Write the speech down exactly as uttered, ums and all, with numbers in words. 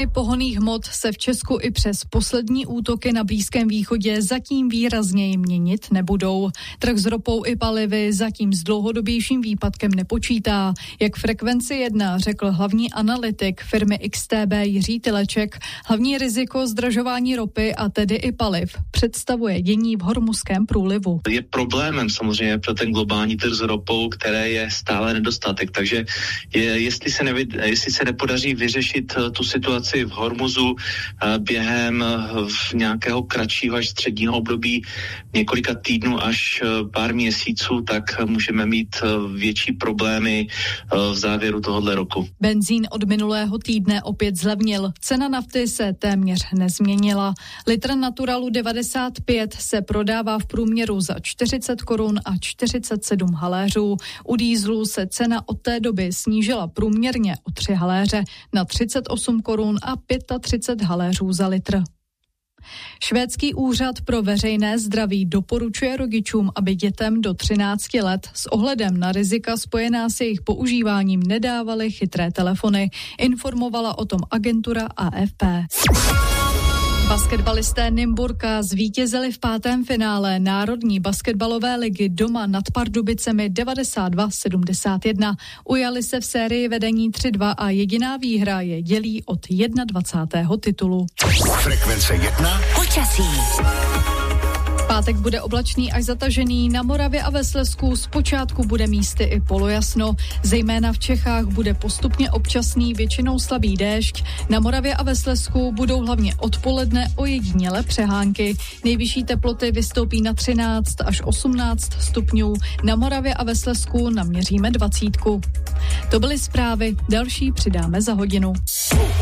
Pohonných hmot se v Česku i přes poslední útoky na Blízkém východě zatím výrazněji měnit nebudou. Trh s ropou i palivy zatím s dlouhodobějším výpadkem nepočítá. Jak Frekvenci jedna řekl hlavní analytik firmy X T B Jiří Tyleček, hlavní riziko zdražování ropy a tedy i paliv představuje dění v Hormuzském průlivu. Je problémem samozřejmě pro ten globální trh s ropou, které je stále nedostatek, takže je, jestli, se nevy, jestli se nepodaří vyřešit tu situaci v Hormuzu během nějakého kratšího až středního období několika týdnů až pár měsíců, tak můžeme mít větší problémy v závěru tohohle roku. Benzín od minulého týdne opět zlevnil. Cena nafty se téměř nezměnila. Litr Naturalu devadesát pět se prodává v průměru za čtyřicet korun a čtyřicet sedm haléřů. U dýzlu se cena od té doby snížila průměrně o tři haléře na třicet osm korun a třicet pět haléřů za litr. Švédský úřad pro veřejné zdraví doporučuje rodičům, aby dětem do třinácti let s ohledem na rizika spojená s jejich používáním nedávali chytré telefony. Informovala o tom agentura A F P. Basketbalisté Nymburka zvítězili v pátém finále Národní basketbalové ligy doma nad Pardubicemi devadesát dva sedmdesát jedna. Ujali se v sérii vedení tři dva a jediná výhra je dělí od dvacátého prvního titulu. Frekvence jedna. Počasí. Pátek bude oblačný až zatažený, na Moravě a ve Slezsku zpočátku bude místy i polojasno. Zejména v Čechách bude postupně občasný, většinou slabý déšť. Na Moravě a ve Slezsku budou hlavně odpoledne ojediněle přehánky. Nejvyšší teploty vystoupí na třináct až osmnáct stupňů. Na Moravě a ve Slezsku naměříme dvacítku. To byly zprávy, další přidáme za hodinu.